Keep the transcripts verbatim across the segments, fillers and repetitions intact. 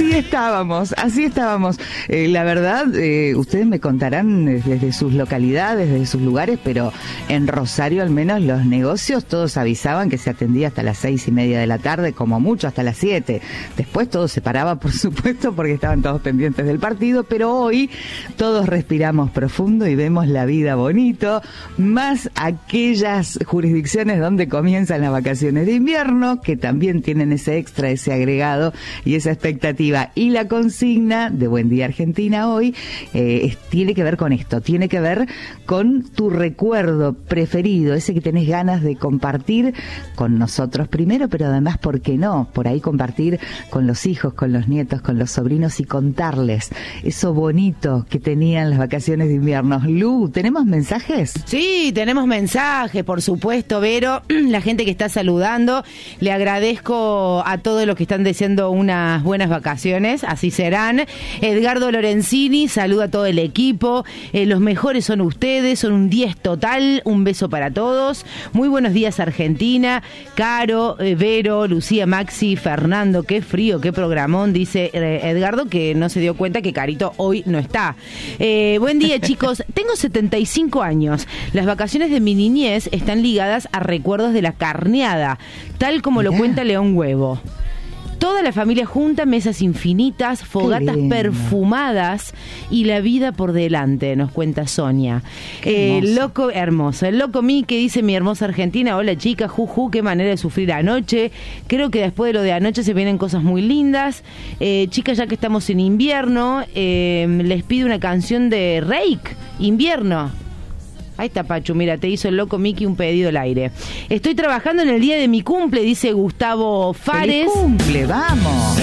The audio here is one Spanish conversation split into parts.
así estábamos, así estábamos. Eh, la verdad, eh, ustedes me contarán desde sus localidades, desde sus lugares, pero en Rosario al menos los negocios todos avisaban que se atendía hasta las seis y media de la tarde, como mucho hasta las siete. Después todo se paraba, por supuesto, porque estaban todos pendientes del partido, pero hoy todos respiramos profundo y vemos la vida bonito, más aquellas jurisdicciones donde comienzan las vacaciones de invierno, que también tienen ese extra, ese agregado y esa expectativa. Y la consigna de Buen Día Argentina hoy eh, es, tiene que ver con esto, tiene que ver con tu recuerdo preferido, ese que tenés ganas de compartir con nosotros primero, pero además, ¿por qué no? Por ahí compartir con los hijos, con los nietos, con los sobrinos y contarles eso bonito que tenían las vacaciones de invierno. Lu, ¿tenemos mensajes? Sí, tenemos mensajes, por supuesto, Vero. La gente que está saludando, le agradezco a todos los que están deseando unas buenas vacaciones, así serán. Edgardo Lorenzini saluda a todo el equipo, eh, los mejores son ustedes, son un diez total, un beso para todos. Muy buenos días, Argentina. Caro, eh, Vero, Lucía, Maxi, Fernando, qué frío, qué programón, dice eh, Edgardo, que no se dio cuenta que Carito hoy no está. Eh, buen día, chicos. Tengo setenta y cinco años. Las vacaciones de mi niñez están ligadas a recuerdos de la carneada, tal como lo cuenta León Huevo. Toda la familia junta, mesas infinitas, fogatas perfumadas y la vida por delante, nos cuenta Sonia. Eh, loco, hermoso. El loco Mi, que dice mi hermosa Argentina, hola chica, juju, qué manera de sufrir anoche. Creo que después de lo de anoche se vienen cosas muy lindas. Eh, chicas, ya que estamos en invierno, eh, les pido una canción de Reik, Invierno. Ahí está, Pachu, mira, te hizo el loco Miki un pedido al aire. Estoy trabajando en el día de mi cumple, dice Gustavo Fares. ¡Feliz cumple, vamos!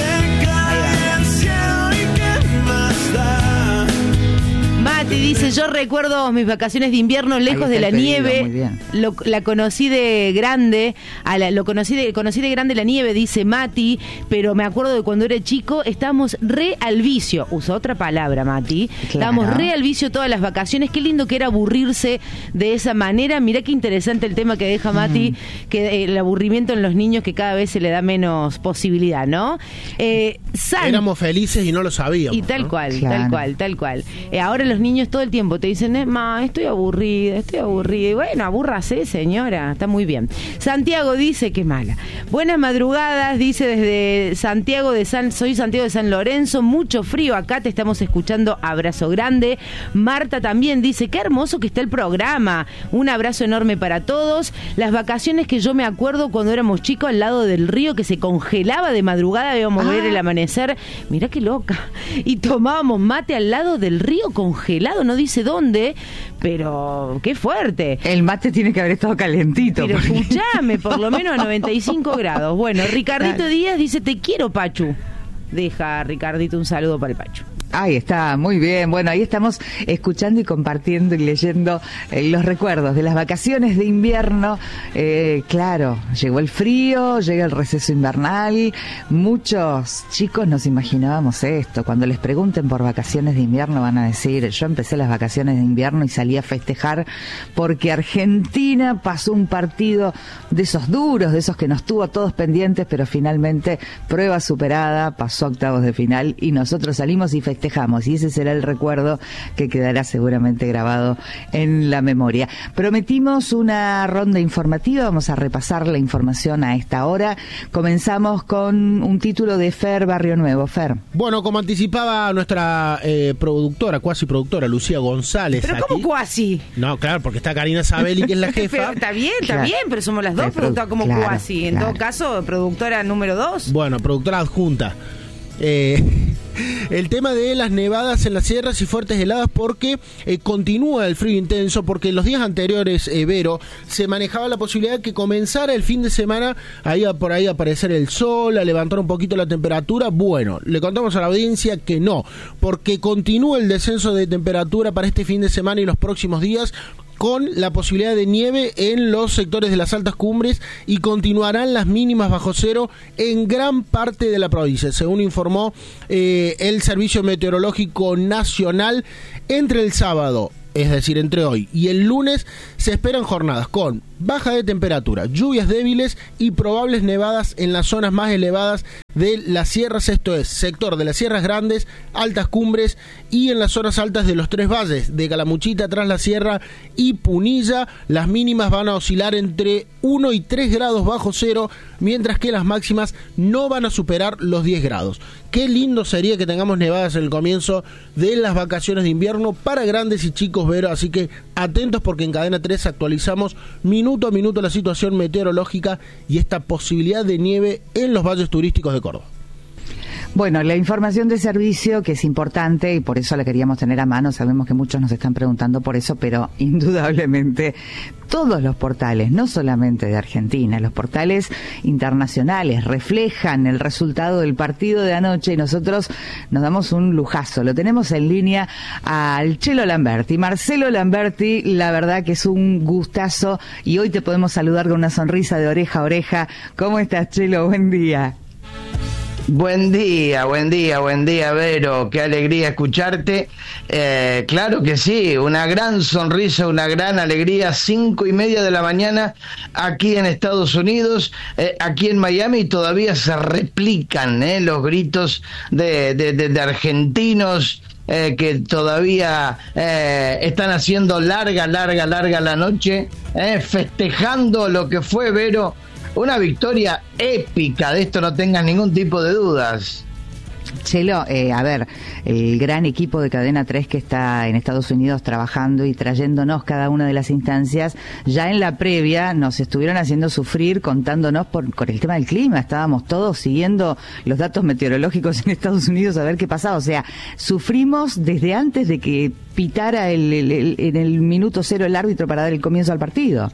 Mati dice, yo recuerdo mis vacaciones de invierno lejos de la pedido, nieve. Lo, la conocí de grande, a la, lo conocí de, conocí de grande la nieve, dice Mati, pero me acuerdo de cuando era chico, estábamos re al vicio. Usa otra palabra, Mati. Claro. Estábamos re al vicio todas las vacaciones. Qué lindo que era aburrirse de esa manera. Mirá qué interesante el tema que deja Mati, mm. que eh, el aburrimiento en los niños, que cada vez se le da menos posibilidad, ¿no? Eh, San... Éramos felices y no lo sabíamos. Y tal ¿no? cual, Claro. tal cual, tal cual. Eh, ahora los niños todo el tiempo te dicen, eh, ma, estoy aburrida, estoy aburrida. Y bueno, abúrrase, señora, está muy bien. Santiago dice, qué mala. Buenas madrugadas, dice desde Santiago de San, soy Santiago de San Lorenzo, mucho frío acá, te estamos escuchando, abrazo grande. Marta también dice, qué hermoso que está el programa, un abrazo enorme para todos. Las vacaciones que yo me acuerdo cuando éramos chicos al lado del río, que se congelaba de madrugada, íbamos a ver el amanecer, mirá qué loca, y tomábamos mate al lado del río congelado, no dice dónde, pero qué fuerte. El mate tiene que haber estado calentito. Pero porque... escuchame, por lo menos a noventa y cinco grados. Bueno, Ricardito Díaz dice, te quiero, Pachu. Deja, Ricardito, un saludo para el Pachu. Ahí está, muy bien. Bueno, ahí estamos escuchando y compartiendo y leyendo eh, los recuerdos de las vacaciones de invierno. Eh, claro, llegó el frío, llega el receso invernal. Muchos chicos nos imaginábamos esto. Cuando les pregunten por vacaciones de invierno van a decir, yo empecé las vacaciones de invierno y salí a festejar porque Argentina pasó un partido de esos duros, de esos que nos tuvo todos pendientes, pero finalmente prueba superada, pasó a octavos de final y nosotros salimos y festejamos. Festejamos, y ese será el recuerdo que quedará seguramente grabado en la memoria. Prometimos una ronda informativa, vamos a repasar la información a esta hora. Comenzamos con un título de Fer Barrio Nuevo. Fer. Bueno, como anticipaba nuestra eh, productora, cuasi productora, Lucía González. ¿Pero aquí. cómo cuasi? No, claro, porque está Karina Sabelli, que es la jefa. Pero está bien, está claro. bien, pero somos las dos productoras como claro, cuasi. En claro. todo caso, productora número dos. Bueno, productora adjunta. Eh... El tema de las nevadas en las sierras y fuertes heladas, porque eh, continúa el frío intenso, porque en los días anteriores, eh, Vero, se manejaba la posibilidad de que comenzara el fin de semana ahí a, por ahí a aparecer el sol, a levantar un poquito la temperatura. Bueno, le contamos a la audiencia que no, porque continúa el descenso de temperatura para este fin de semana y los próximos días, con la posibilidad de nieve en los sectores de las altas cumbres, y continuarán las mínimas bajo cero en gran parte de la provincia, según informó eh, el Servicio Meteorológico Nacional. Entre el sábado, es decir, entre hoy y el lunes, se esperan jornadas con baja de temperatura, lluvias débiles y probables nevadas en las zonas más elevadas de las sierras, esto es, sector de las Sierras Grandes, altas cumbres y en las zonas altas de los tres valles, de Calamuchita, Tras la Sierra y Punilla. Las mínimas van a oscilar entre uno y tres grados bajo cero, mientras que las máximas no van a superar los diez grados. Qué lindo sería que tengamos nevadas en el comienzo de las vacaciones de invierno para grandes y chicos, Vero, así que atentos porque en Cadena tres actualizamos minuto a minuto la situación meteorológica y esta posibilidad de nieve en los valles turísticos de Córdoba. Bueno, la información de servicio, que es importante y por eso la queríamos tener a mano, sabemos que muchos nos están preguntando por eso, pero indudablemente todos los portales, no solamente de Argentina, los portales internacionales reflejan el resultado del partido de anoche y nosotros nos damos un lujazo. Lo tenemos en línea al Chelo Lamberti. Marcelo Lamberti, la verdad que es un gustazo y hoy te podemos saludar con una sonrisa de oreja a oreja. ¿Cómo estás, Chelo? Buen día. Buen día, buen día, buen día, Vero, qué alegría escucharte. Eh, claro que sí, una gran sonrisa, una gran alegría, cinco y media de la mañana aquí en Estados Unidos, eh, aquí en Miami todavía se replican eh, los gritos de, de, de, de argentinos eh, que todavía eh, están haciendo larga, larga, larga la noche, eh, festejando lo que fue, Vero, una victoria épica, de esto no tengas ningún tipo de dudas. Chelo, eh, a ver, el gran equipo de Cadena tres que está en Estados Unidos trabajando y trayéndonos cada una de las instancias, ya en la previa nos estuvieron haciendo sufrir contándonos por, por el tema del clima. Estábamos todos siguiendo los datos meteorológicos en Estados Unidos a ver qué pasaba. O sea, sufrimos desde antes de que pitara el, el, el, en el minuto cero el árbitro para dar el comienzo al partido.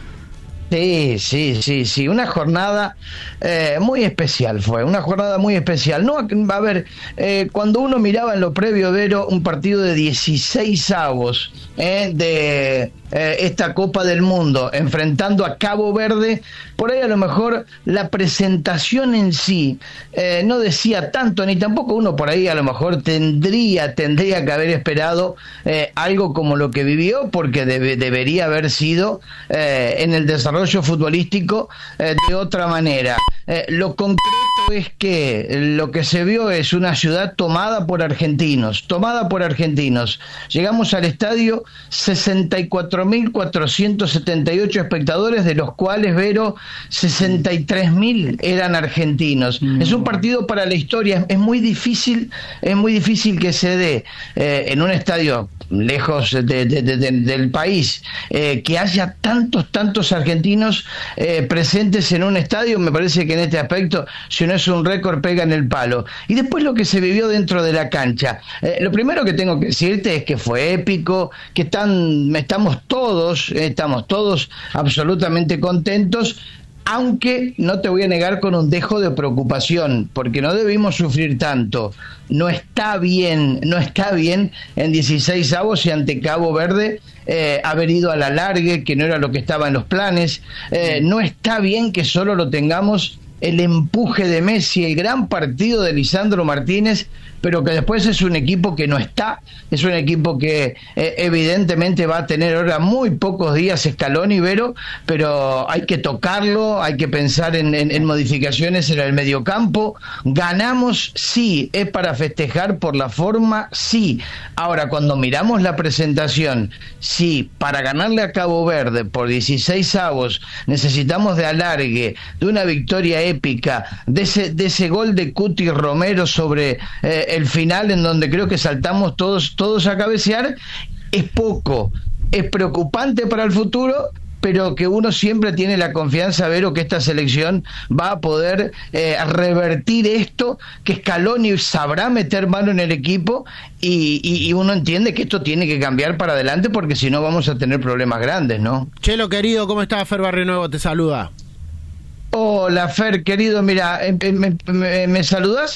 Sí, sí, sí, sí, una jornada eh, muy especial fue, una jornada muy especial. No, a ver, eh, cuando uno miraba en lo previo, Vero, un partido de dieciséis avos eh, de eh, esta Copa del Mundo, enfrentando a Cabo Verde, por ahí a lo mejor la presentación en sí eh, no decía tanto, ni tampoco uno por ahí a lo mejor tendría, tendría que haber esperado eh, algo como lo que vivió, porque debe, debería haber sido eh, en el desarrollo futbolístico eh, de otra manera. Eh, lo concreto es que lo que se vio es una ciudad tomada por argentinos, tomada por argentinos. Llegamos al estadio, sesenta y cuatro mil cuatrocientos setenta y ocho espectadores, de los cuales, Vero, sesenta y tres mil eran argentinos. Mm. Es un partido para la historia, es muy difícil, es muy difícil que se dé eh, en un estadio lejos de, de, de, de, del país, eh, que haya tantos, tantos argentinos eh, presentes en un estadio. Me parece que en este aspecto, si no es un récord, pega en el palo. Y después lo que se vivió dentro de la cancha. Eh, lo primero que tengo que decirte es que fue épico, que están, estamos todos, eh, estamos todos absolutamente contentos, aunque no te voy a negar con un dejo de preocupación, porque no debimos sufrir tanto. No está bien, no está bien en dieciséis avos y ante Cabo Verde eh, haber ido a la largue, que no era lo que estaba en los planes. Eh, no está bien que solo lo tengamos el empuje de Messi, el gran partido de Lisandro Martínez, pero que después es un equipo que no está, es un equipo que eh, evidentemente va a tener ahora muy pocos días Scaloni, Vero, pero hay que tocarlo, hay que pensar en, en, en modificaciones en el mediocampo. Ganamos, sí, es para festejar por la forma, sí. Ahora, cuando miramos la presentación, sí, para ganarle a Cabo Verde por dieciséis avos necesitamos de alargue, de una victoria épica, de ese, de ese gol de Cuti Romero sobre eh, el final, en donde creo que saltamos todos, todos a cabecear. Es poco, es preocupante para el futuro, pero que uno siempre tiene la confianza, Vero, que esta selección va a poder eh, revertir esto, que Scaloni sabrá meter mano en el equipo y, y, y uno entiende que esto tiene que cambiar para adelante, porque si no vamos a tener problemas grandes, ¿no? Chelo, querido, ¿cómo estás? Fer Barrio Nuevo te saluda. Hola, Fer, querido, mira, me, me, me saludas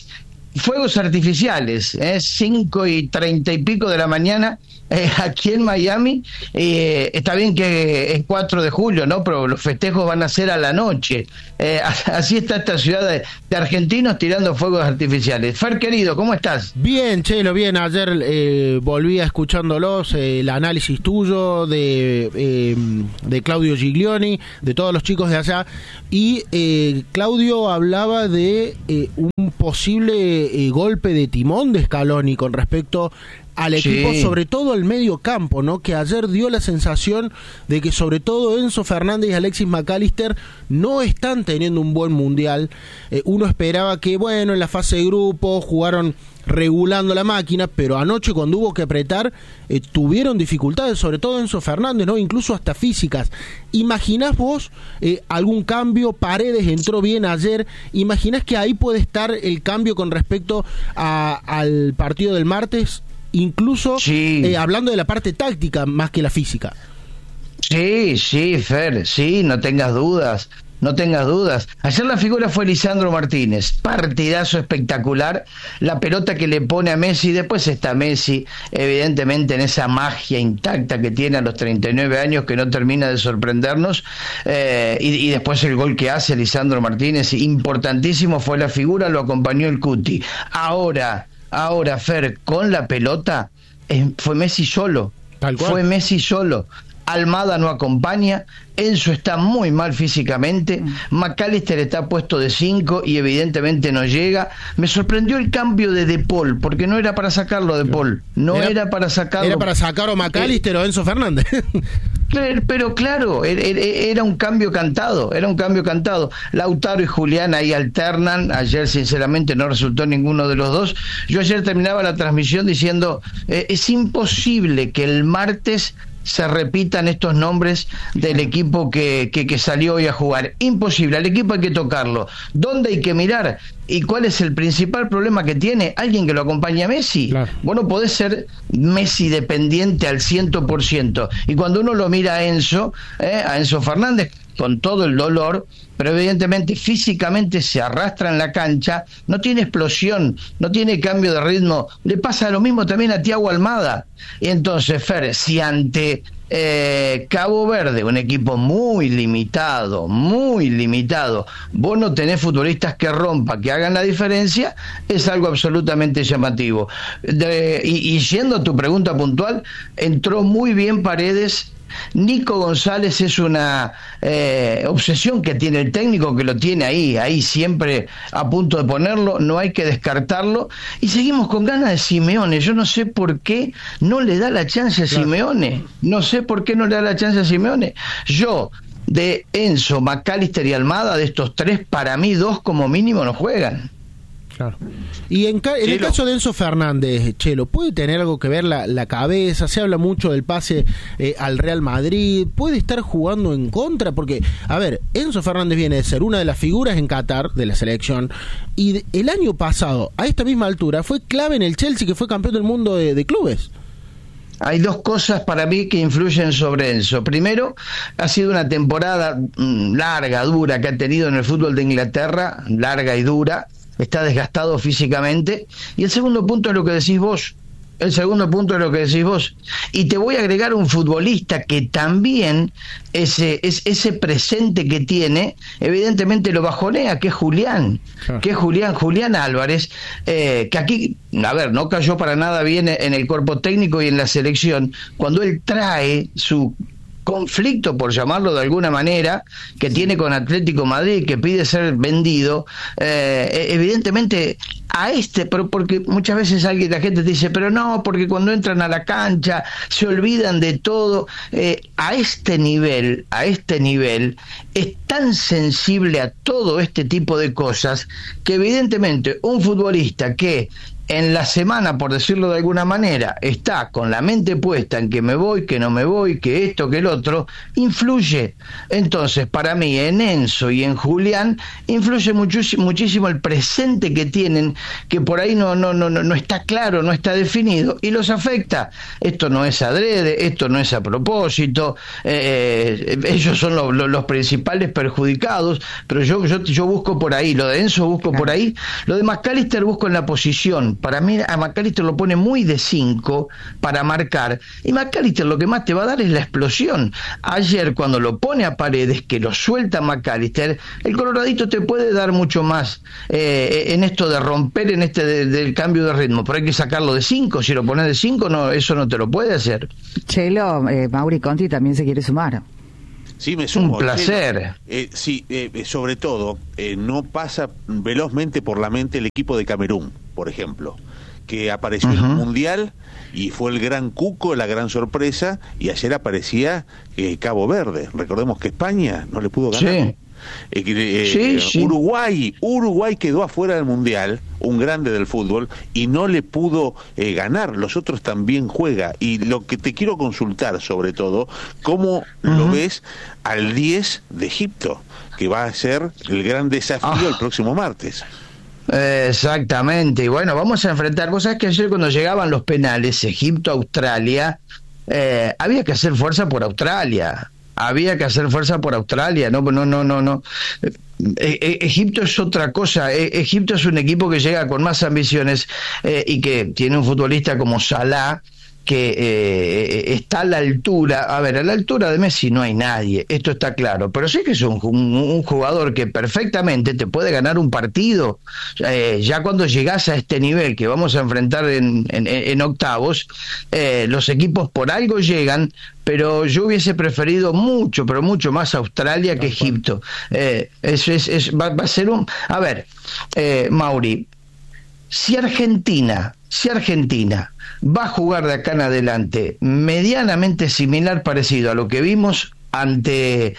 fuegos artificiales, ¿eh? cinco y treinta y pico de la mañana, eh, aquí en Miami. Eh, está bien que es cuatro de julio, ¿no? Pero los festejos van a ser a la noche. Eh, así está esta ciudad de, de argentinos tirando fuegos artificiales. Fer, querido, ¿cómo estás? Bien, Chelo, bien. Ayer eh, volvía escuchándolos, eh, el análisis tuyo de, eh, de Claudio Giglioni, de todos los chicos de allá, y eh, Claudio hablaba de eh, un posible eh, golpe de timón de Scaloni con respecto al equipo, sí, sobre todo el medio campo, ¿no? Que ayer dio la sensación de que sobre todo Enzo Fernández y Alexis McAllister no están teniendo un buen mundial. Eh, uno esperaba que, bueno, en la fase de grupo jugaron regulando la máquina, pero anoche cuando hubo que apretar eh, tuvieron dificultades, sobre todo Enzo Fernández, ¿no? Incluso hasta físicas. ¿Imaginás vos eh, algún cambio? Paredes entró bien ayer. ¿Imaginás que ahí puede estar el cambio con respecto a, al partido del martes? Incluso sí. eh, hablando de la parte táctica más que la física. Sí, sí, Fer, sí, no tengas dudas, no tengas dudas. Ayer la figura fue Lisandro Martínez, partidazo espectacular, la pelota que le pone a Messi, después está Messi, evidentemente en esa magia intacta que tiene a los treinta y nueve años, que no termina de sorprendernos, eh, y, y después el gol que hace Lisandro Martínez, importantísimo, fue la figura, lo acompañó el Cuti. Ahora... Ahora, Fer, con la pelota, eh, fue Messi solo. Tal cual. Fue Messi solo. Almada no acompaña, Enzo está muy mal físicamente, McAllister está puesto de cinco y evidentemente no llega. Me sorprendió el cambio de De Paul, porque no era para sacarlo De Paul, no era, era para sacarlo. Era para sacar o McAllister eh, o Enzo Fernández. Pero claro, era un cambio cantado, era un cambio cantado. Lautaro y Julián ahí alternan. Ayer sinceramente no resultó ninguno de los dos. Yo ayer terminaba la transmisión diciendo, eh, es imposible que el martes se repitan estos nombres del equipo que, que, que salió hoy a jugar. Imposible, al equipo hay que tocarlo. ¿Dónde hay que mirar? ¿Y cuál es el principal problema que tiene? Alguien que lo acompañe a Messi. Claro. Vos no podés ser Messi dependiente al ciento por ciento. Y cuando uno lo mira a Enzo, eh, a Enzo Fernández, con todo el dolor, pero evidentemente físicamente se arrastra en la cancha, no tiene explosión, no tiene cambio de ritmo. Le pasa lo mismo también a Thiago Almada. Y entonces, Fer, si ante eh, Cabo Verde, un equipo muy limitado, muy limitado, vos no tenés futbolistas que rompan, que hagan la diferencia, es algo absolutamente llamativo. De, y, y yendo a tu pregunta puntual, entró muy bien Paredes. Nico González es una eh, obsesión que tiene el técnico, que lo tiene ahí, ahí siempre a punto de ponerlo, no hay que descartarlo, y seguimos con ganas de Simeone. Yo no sé por qué no le da la chance a Simeone, no sé por qué no le da la chance a Simeone. Yo, de Enzo, McAllister y Almada, de estos tres, para mí dos como mínimo no juegan. Claro. Y en, ca- en el caso de Enzo Fernández, Chelo, ¿puede tener algo que ver la, la cabeza? Se habla mucho del pase eh, al Real Madrid. ¿Puede estar jugando en contra? Porque, a ver, Enzo Fernández viene de ser una de las figuras en Qatar de la selección, y de, el año pasado, a esta misma altura, fue clave en el Chelsea, que fue campeón del mundo de, de clubes. Hay dos cosas para mí que influyen sobre Enzo. Primero, ha sido una temporada mmm, larga, dura, que ha tenido en el fútbol de Inglaterra, larga y dura. Está desgastado físicamente. Y el segundo punto es lo que decís vos. El segundo punto es lo que decís vos. Y te voy a agregar un futbolista que también ese, es, ese presente que tiene, evidentemente lo bajonea, que es Julián. Ah. Que es Julián, Julián Álvarez, eh, que aquí, a ver, no cayó para nada bien en el cuerpo técnico y en la selección. Cuando él trae su conflicto, por llamarlo de alguna manera, que tiene con Atlético Madrid, que pide ser vendido, eh, evidentemente a este, pero porque muchas veces alguien, la gente te dice, pero no, porque cuando entran a la cancha se olvidan de todo. Eh, a este nivel, a este nivel, es tan sensible a todo este tipo de cosas, que evidentemente un futbolista que en la semana, por decirlo de alguna manera, está con la mente puesta en que me voy, que no me voy, que esto, que el otro, influye. Entonces, para mí, en Enzo y en Julián, influye muchísimo, muchísimo el presente que tienen, que por ahí no, no, no, no está claro, no está definido, y los afecta. Esto no es adrede, esto no es a propósito, eh, ellos son lo, lo, los principales perjudicados, pero yo, yo, yo busco por ahí, lo de Enzo busco por ahí, lo de McAllister busco en la posición. Para mí a McAllister lo pone muy de cinco para marcar, y McAllister lo que más te va a dar es la explosión. Ayer cuando lo pone a Paredes, que lo suelta McAllister, el coloradito te puede dar mucho más eh, en esto de romper, en este de, del cambio de ritmo, pero hay que sacarlo de cinco. Si lo pones de cinco, no, eso no te lo puede hacer. Chelo, eh, Mauri Conti también se quiere sumar. Sí, me sumo. Un placer. Eh, sí, eh, sobre todo, eh, no pasa velozmente por la mente el equipo de Camerún, por ejemplo, que apareció uh-huh. en el Mundial y fue el gran cuco, la gran sorpresa, y ayer aparecía eh, Cabo Verde. Recordemos que España no le pudo ganar. Sí. Eh, eh, sí, sí. Uruguay, Uruguay quedó afuera del Mundial, un grande del fútbol, y no le pudo eh, ganar. Los otros también juega. Y lo que te quiero consultar, sobre todo, ¿cómo uh-huh. lo ves al diez de Egipto, que va a ser el gran desafío oh. el próximo martes? Exactamente, y bueno, vamos a enfrentar. Vos sabés que ayer cuando llegaban los penales, Egipto-Australia, eh, había que hacer fuerza por Australia. Había que hacer fuerza por Australia, no, no, no, no, no. E- e- Egipto es otra cosa. E- Egipto es un equipo que llega con más ambiciones eh, y que tiene un futbolista como Salah, que eh, está a la altura, a ver, a la altura de Messi no hay nadie, esto está claro, pero sí que es un, un, un jugador que perfectamente te puede ganar un partido, eh, ya cuando llegás a este nivel que vamos a enfrentar en, en, en octavos, eh, los equipos por algo llegan, pero yo hubiese preferido mucho, pero mucho más Australia que Egipto. Eh, es, es, es, va, va a ser un... A ver, eh, Mauri, si Argentina, si Argentina va a jugar de acá en adelante medianamente similar, parecido a lo que vimos ante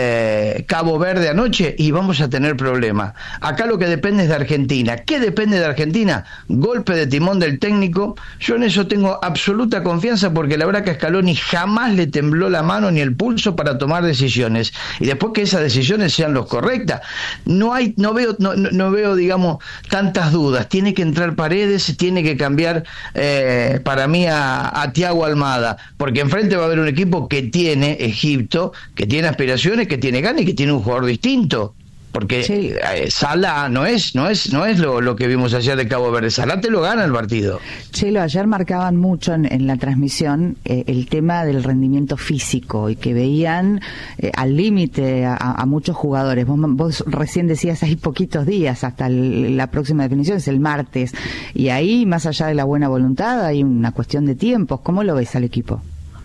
eh, Cabo Verde anoche, y vamos a tener problemas. Acá lo que depende es de Argentina. ¿Qué depende de Argentina? Golpe de timón del técnico. Yo en eso tengo absoluta confianza, porque la verdad que a Scaloni jamás le tembló la mano ni el pulso para tomar decisiones, y después que esas decisiones sean las correctas. No hay, no veo, no, no veo, digamos, tantas dudas. Tiene que entrar Paredes, tiene que cambiar eh, para mí a, a Thiago Almada, porque enfrente va a haber un equipo que tiene Egipto, que tiene aspiraciones, que tiene ganas y que tiene un jugador distinto, porque sí. eh, Salah no es no es no es lo, lo que vimos ayer de Cabo Verde. Salah te lo gana el partido. Chelo, ayer marcaban mucho en, en la transmisión eh, el tema del rendimiento físico, y que veían eh, al límite a, a muchos jugadores. Vos, vos recién decías, hay poquitos días hasta el, la próxima definición, es el martes, y ahí, más allá de la buena voluntad, hay una cuestión de tiempos. ¿Cómo lo ves al equipo?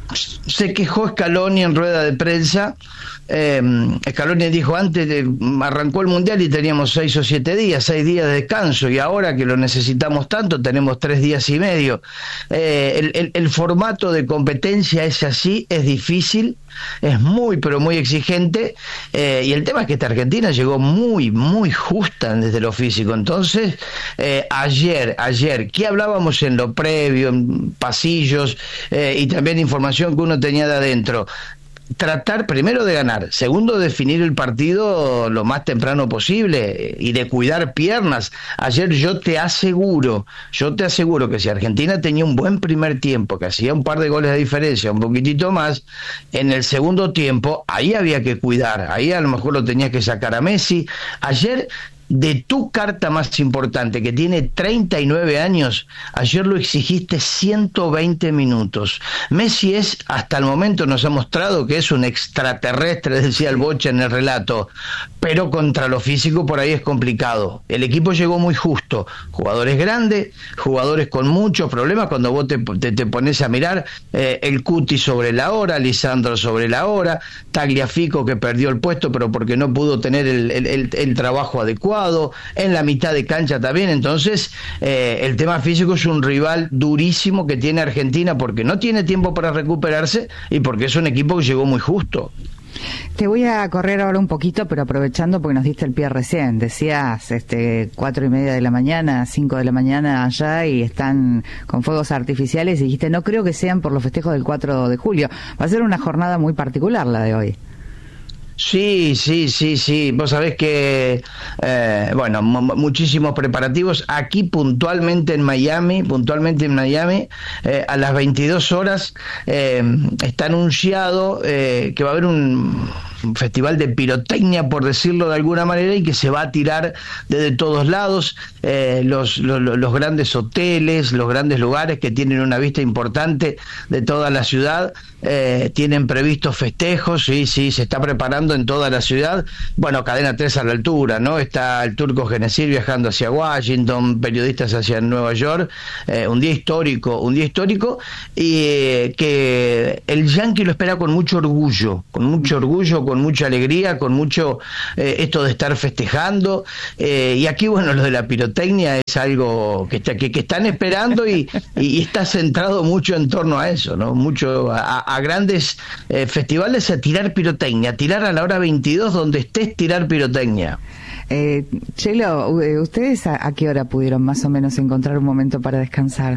Se quejó Scaloni en rueda de prensa. eh, Scaloni dijo antes de, arrancó el Mundial y teníamos seis o siete días, seis días de descanso, y ahora que lo necesitamos tanto tenemos tres días y medio. eh, el, el, el formato de competencia es así, es difícil, es muy pero muy exigente, eh, y el tema es que esta Argentina llegó muy muy justa desde lo físico. Entonces eh, ayer, ayer ¿qué hablábamos en lo previo, en pasillos, eh, y también información que uno tenía de adentro? Tratar primero de ganar, segundo definir el partido lo más temprano posible y de cuidar piernas. Ayer yo te aseguro, yo te aseguro que si Argentina tenía un buen primer tiempo, que hacía un par de goles de diferencia, un poquitito más, en el segundo tiempo ahí había que cuidar, ahí a lo mejor lo tenías que sacar a Messi. Ayer, de tu carta más importante, que tiene treinta y nueve años, ayer lo exigiste ciento veinte minutos. Messi es, hasta el momento nos ha mostrado que es un extraterrestre, decía el Bocha en el relato, pero contra lo físico por ahí es complicado. El equipo llegó muy justo, jugadores grandes, jugadores con muchos problemas. Cuando vos te, te, te pones a mirar, eh, el Cuti sobre la hora, Lisandro sobre la hora, Tagliafico que perdió el puesto pero porque no pudo tener el, el, el, el trabajo adecuado, en la mitad de cancha también. Entonces eh, el tema físico es un rival durísimo que tiene Argentina, porque no tiene tiempo para recuperarse y porque es un equipo que llegó muy justo. Te voy a correr ahora un poquito, pero aprovechando porque nos diste el pie recién. Decías, este, cuatro y media de la mañana, cinco de la mañana allá y están con fuegos artificiales y dijiste, no creo que sean por los festejos del cuatro de julio. Va a ser una jornada muy particular la de hoy. Sí, sí, sí, sí. Vos sabés que, eh, bueno, m- muchísimos preparativos. Aquí puntualmente en Miami, puntualmente en Miami, eh, a las veintidós horas eh, está anunciado eh, que va a haber un, un festival de pirotecnia, por decirlo de alguna manera, y que se va a tirar desde todos lados. Eh, los, los, los grandes hoteles, los grandes lugares que tienen una vista importante de toda la ciudad, eh, tienen previstos festejos, sí, sí, se está preparando en toda la ciudad. Bueno, Cadena tres a la altura, ¿no? Está el Turco Genesir viajando hacia Washington, periodistas hacia Nueva York, eh, un día histórico, un día histórico, y eh, que el Yankee lo espera con mucho orgullo, con mucho orgullo, con mucha alegría, con mucho eh, esto de estar festejando, eh, y aquí, bueno, lo de la pirotecnia es algo que, está, que, que están esperando y, y está centrado mucho en torno a eso, ¿no? Mucho a, a grandes eh, festivales a tirar pirotecnia, a tirar a la hora veintidós donde estés, tirar pirotecnia. Eh, Chelo, ¿ustedes a, a qué hora pudieron más o menos encontrar un momento para descansar?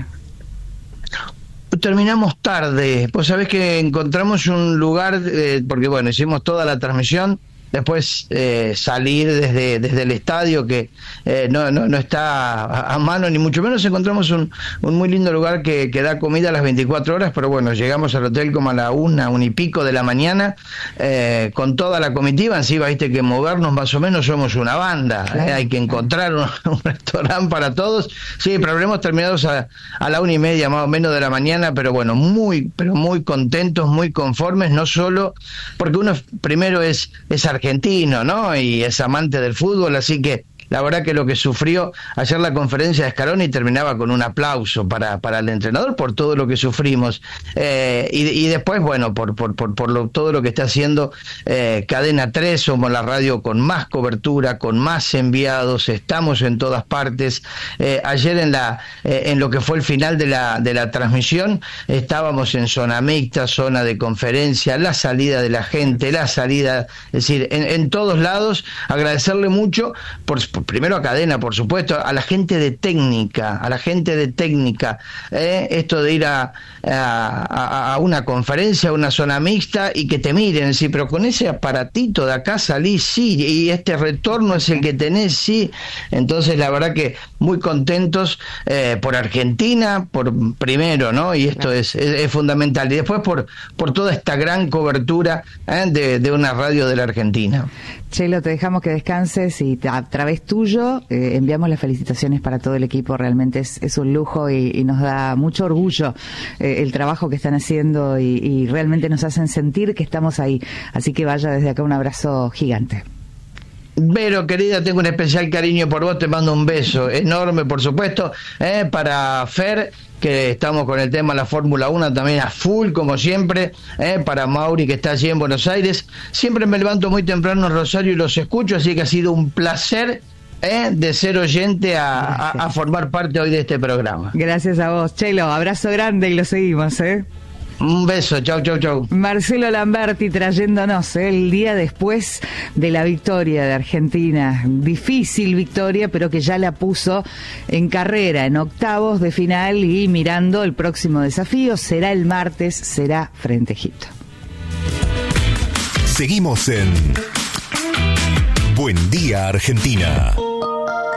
Terminamos tarde, pues sabés que encontramos un lugar, eh, porque bueno, hicimos toda la transmisión, después eh, salir desde desde el estadio que eh, no, no no está a, a mano ni mucho menos. Encontramos un, un muy lindo lugar que, que da comida a las veinticuatro horas, pero bueno, llegamos al hotel como a la una, una y pico de la mañana, eh, con toda la comitiva. Encima viste que movernos más o menos, somos una banda, claro, eh, hay que encontrar un, un restaurante para todos. Sí, pero habremos terminado a, a la una y media más o menos de la mañana, pero bueno, muy pero muy contentos, muy conformes, no solo porque uno primero es es argentino, ¿no? Y es amante del fútbol, así que la verdad que lo que sufrió ayer la conferencia de Scaloni terminaba con un aplauso para, para el entrenador por todo lo que sufrimos, eh, y, y después, bueno, por por por, por lo, todo lo que está haciendo eh, Cadena tres, somos la radio con más cobertura, con más enviados, estamos en todas partes. Eh, ayer en la eh, en lo que fue el final de la de la transmisión estábamos en zona mixta, zona de conferencia, la salida de la gente, la salida, es decir, en, en todos lados. Agradecerle mucho por primero a Cadena, por supuesto, a la gente de técnica, a la gente de técnica, eh, esto de ir a, a, a una conferencia, a una zona mixta y que te miren, sí, pero con ese aparatito de acá salís, sí, y este retorno es el que tenés, sí. Entonces, la verdad que muy contentos eh, por Argentina, por primero, ¿no? Y esto es, es, es fundamental. Y después por, por toda esta gran cobertura eh, de, de una radio de la Argentina. Chelo, te dejamos que descanses y a través tuyo eh, enviamos las felicitaciones para todo el equipo. Realmente es, es un lujo y, y nos da mucho orgullo eh, el trabajo que están haciendo y, y realmente nos hacen sentir que estamos ahí. Así que vaya desde acá un abrazo gigante. Vero, querida, tengo un especial cariño por vos, te mando un beso enorme, por supuesto, eh, para Fer, que estamos con el tema de la Fórmula uno también a full, como siempre, eh, para Mauri, que está allí en Buenos Aires. Siempre me levanto muy temprano en Rosario y los escucho, así que ha sido un placer eh, de ser oyente a, a, a formar parte hoy de este programa. Gracias a vos, Chelo, abrazo grande y lo seguimos, ¿eh? Un beso, chau, chau, chau. Marcelo Lamberti trayéndonos ¿eh? el día después de la victoria de Argentina. Difícil victoria, pero que ya la puso en carrera, en octavos de final y mirando el próximo desafío. Será el martes, será frente a Egipto. Seguimos en Buen Día Argentina.